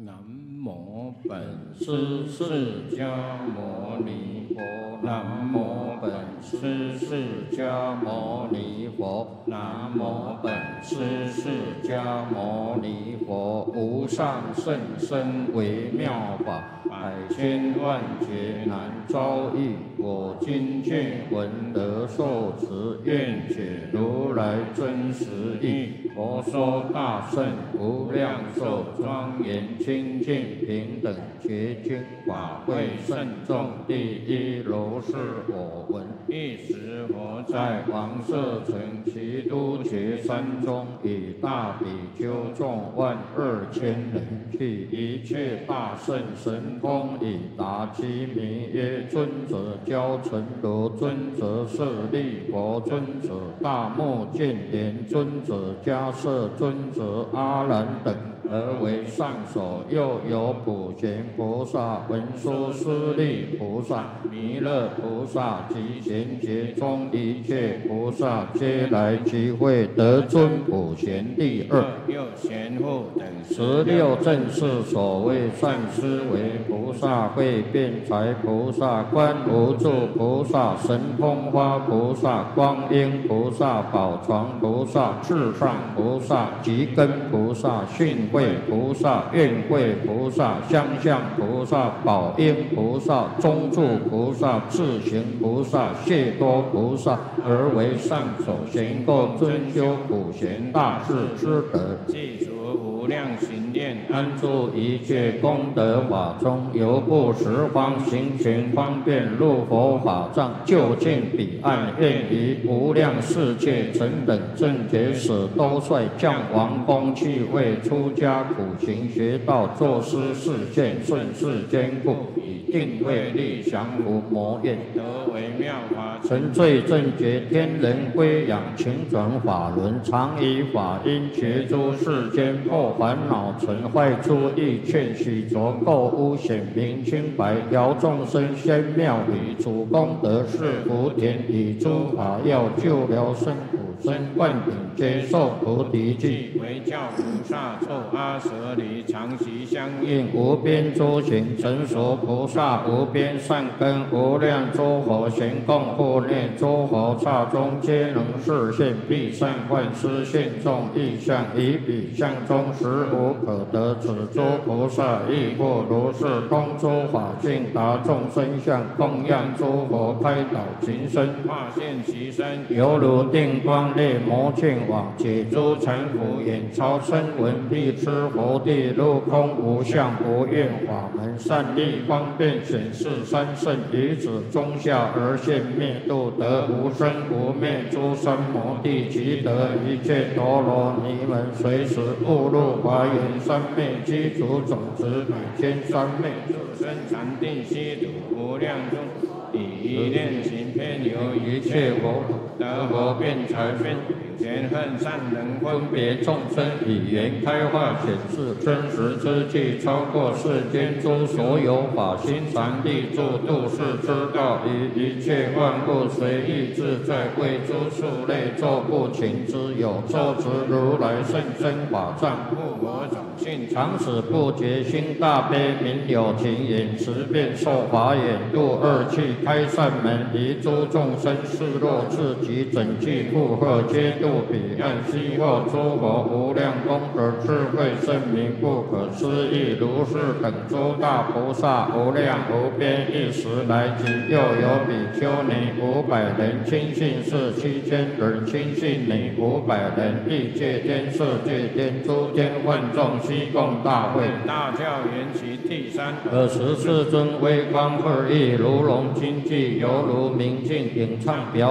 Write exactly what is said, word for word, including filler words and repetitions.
南无本师释迦牟尼佛，南无本师释迦牟尼佛，南无本师释迦牟尼佛。无上甚深微妙法，百千万劫难遭遇。我今见闻得受持，愿解如来真实义。佛说大圣无量寿庄严清净平等觉经法会圣众第一如是我闻。一时佛在王舍城齐都觉山中，以大比丘众万二千人，去一切大圣神通以达其名曰尊者教成罗尊者舍利佛尊者大目犍连尊者迦摄尊者阿难等，而为上首。又有普贤菩萨、文殊师利菩萨、弥勒菩萨及贤劫中一切菩萨，皆来集会，得尊普贤第二。又贤护等十六正是所谓善思维菩萨、慧辩才菩萨、观无住菩萨、神通花菩萨、光阴菩萨、宝床菩萨、至上菩萨、吉根菩萨、训慧菩萨、愿慧菩萨、相向菩萨、宝应菩萨、中住菩萨、智行菩萨、谢多菩萨，而为上首，贤够尊修普贤大智之德，记除无量行念，安住一切功德法中，由不十方行权方便，入佛法藏，就近彼岸，愿于无量世界成等正觉使都率降王宫去为出家苦行学道，作师示现，顺世坚固，以定慧力降伏魔怨，得为妙法，成罪正觉天人归养，勤转法轮，常以法音觉诸世间破烦恼尘，坏诸意劝许着垢污，显明清白，调众生仙妙理，主功德是福田，以诸法要救疗生苦身，万品接受菩提记，为教菩萨作阿舍离，常习相应，无边诸行成熟菩萨，无边善根，无量诸佛贤供护念，诸佛刹中皆能示现，必善幻施现众意象，以彼相中实无可得。此诸菩萨亦复如是，通诸法性，达众生相，供养诸佛，开导情身，化现其身，犹如定光烈魔犍网，解诸尘浮眼，超声闻，必知佛地，入空无相无愿法门，善利方便显示三圣，于此中下而现灭度，得无生无灭诸三摩地，即得一切陀罗尼门，随时误入华严三昧，积足种子百千三昧，助生禅定悉土无量中，以一念行偏由一切佛得佛辩才分前恨善人分别众生，以言开化显示真实之际，超过世间诸所有法，心常立住度世之道，于一切万物随意自在，为诸数类作不勤之有，受持如来甚深法藏，故我种性常使不觉，心大悲明有情眼，持遍受法眼，度二气开善门，离诸众生示若自己整具负荷，皆度彼岸。悉获诸佛无量功德智慧圣明，不可思议。如是等诸大菩萨无量无边，一时来集。又有比丘尼五百人，亲信士七千人，亲信女五百人，欲界天色界天诸天万众，悉共大会。大教缘起第三。尔时世尊威光二翼，如龙金髻，犹如明镜影唱表